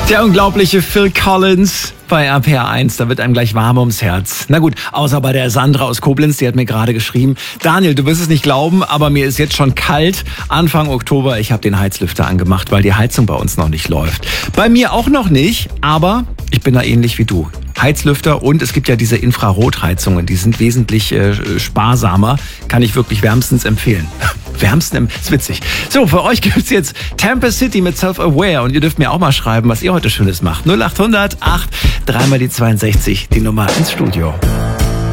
Der unglaubliche Phil Collins bei RPR 1, da wird einem gleich warm ums Herz. Na gut, außer bei der Sandra aus Koblenz, die hat mir gerade geschrieben, Daniel, du wirst es nicht glauben, aber mir ist jetzt schon kalt. Anfang Oktober, ich habe den Heizlüfter angemacht, weil die Heizung bei uns noch nicht läuft. Bei mir auch noch nicht, aber ich bin da ähnlich wie du. Heizlüfter und es gibt ja diese Infrarotheizungen, die sind wesentlich sparsamer, kann ich wirklich wärmstens empfehlen. Ist witzig. So, für euch gibt's jetzt Tampa City mit Self-Aware und ihr dürft mir auch mal schreiben, was ihr heute Schönes macht. 0800 8 3 mal die 62, die Nummer ins Studio.